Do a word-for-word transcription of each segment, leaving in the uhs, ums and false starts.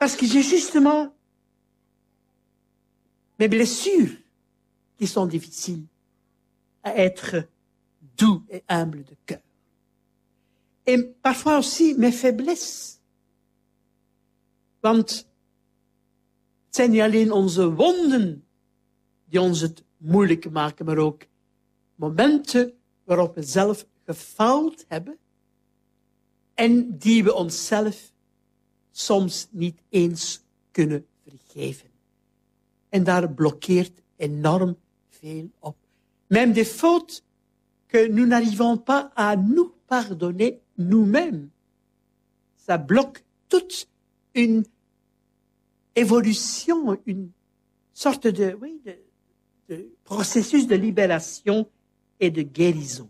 Parce que j'ai justement mes blessures qui sont difficiles à être doux et humble de cœur. Et parfois aussi mes faiblesses. Want het zijn niet alleen onze wonden die ons het moeilijk maken, maar ook momenten waarop we zelf gefaald hebben en die we onszelf soms niet eens kunnen vergeven. En daar blokkeert enorm veel op. Même des fautes que nous n'arrivons pas à nous pardonner nous-mêmes. Ça bloque toute une évolution, une sorte de, oui, de, de processus de libération et de guérison.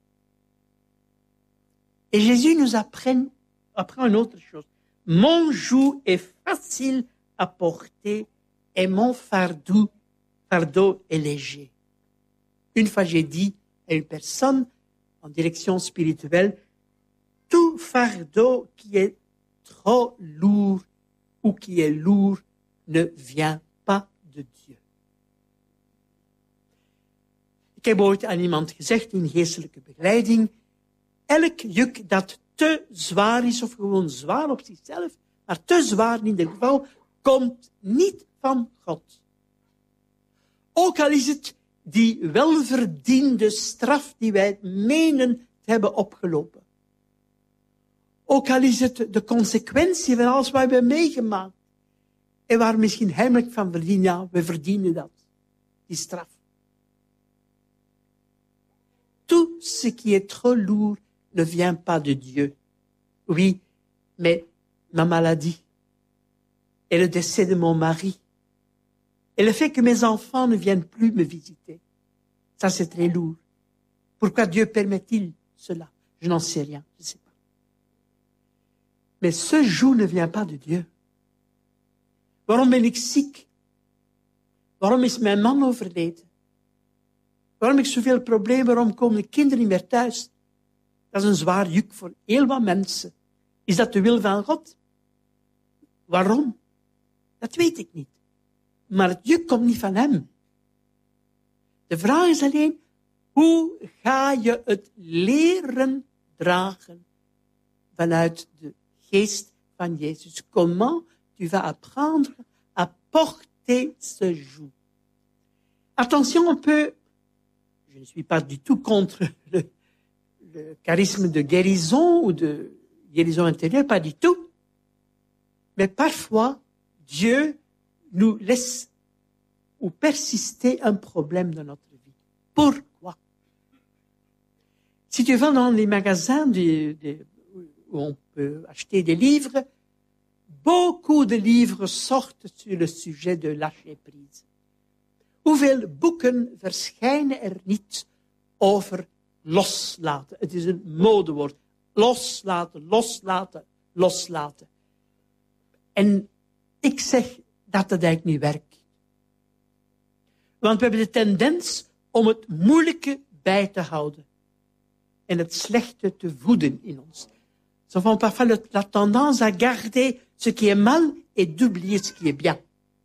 Et Jésus nous apprend, apprend une autre chose. Mon joug est facile à porter et mon fardeau, fardeau est léger. Une fois, j'ai dit à une personne en direction spirituelle, tout fardeau qui est trop lourd ou qui est lourd ne vient pas de Dieu. Ik heb ooit aan iemand gezegd in geestelijke begeleiding, elk juk dat te zwaar is, of gewoon zwaar op zichzelf, maar te zwaar in ieder geval, komt niet van God. Ook al is het die welverdiende straf die wij menen te hebben opgelopen. Ook al is het de consequentie van alles wat we hebben meegemaakt. En waar we misschien heimelijk van verdienen, ja, we verdienen dat. Die straf. Tout ce qui est trop lourd ne vient pas de Dieu. Oui, mais ma maladie et le décès de mon mari et le fait que mes enfants ne viennent plus me visiter, ça c'est très lourd. Pourquoi Dieu permet-il cela? Je n'en sais rien, je ne sais pas. Mais ce joug ne vient pas de Dieu. Waarom ben ik ziek? Waarom is mijn man overleden? Waarom heb ik zoveel problemen? Waarom komen de kinderen niet meer thuis? Dat is een zwaar juk voor heel wat mensen. Is dat de wil van God? Waarom? Dat weet ik niet. Maar het juk komt niet van hem. De vraag is alleen, hoe ga je het leren dragen vanuit de geest van Jezus? Comment tu vas apprendre à porter ce joug? Attention, on peut, je ne suis pas du tout contre le, le charisme de guérison ou de guérison intérieure, pas du tout. Mais parfois, Dieu nous laisse ou persister un problème dans notre vie. Pourquoi? Si tu vas dans les magasins de, de, où on peut acheter des livres, beaucoup de livres sortent sur le sujet de lâcher prise. Hoeveel boeken verschijnen er niet over loslaten? Het is een modewoord. Loslaten, loslaten, loslaten. En ik zeg dat dat eigenlijk niet werkt. Want we hebben de tendens om het moeilijke bij te houden. En het slechte te voeden in ons. Nous avons parfois la tendance à garder ce qui est mal et d'oublier ce qui est bien.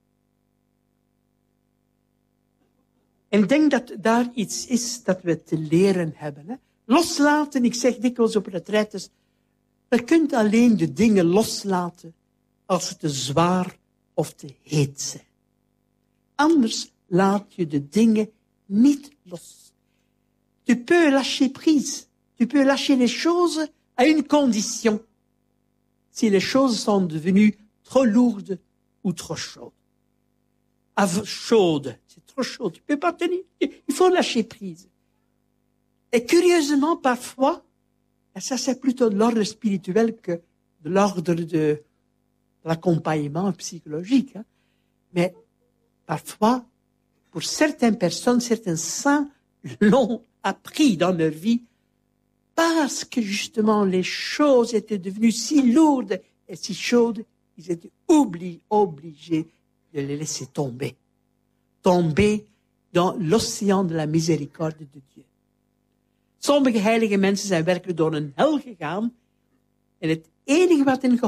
En ik denk dat daar iets is dat we te leren hebben. Hè? Loslaten, ik zeg dikwijls op retraites, je kunt alleen de dingen loslaten als ze te zwaar of te heet zijn. Anders laat je de dingen niet los. Tu peux lâcher prise. Tu peux lâcher les choses à une condition. Si les choses sont devenues trop lourdes ou trop chaudes. Av- chaudes, c'est trop chaud. Tu peux pas tenir. Il faut lâcher prise. Et curieusement, parfois, et ça c'est plutôt de l'ordre spirituel que de l'ordre de, de l'accompagnement psychologique, hein. Mais parfois, pour certaines personnes, certains saints l'ont appris dans leur vie parce que justement les choses étaient devenues si lourdes et si chaudes, ils étaient obligés, obligés de les laisser tomber. Tomber dans l'océan de la miséricorde de Dieu. Sommige heilige mensen zijn werkelijk door een hel gegaan en het enige wat hen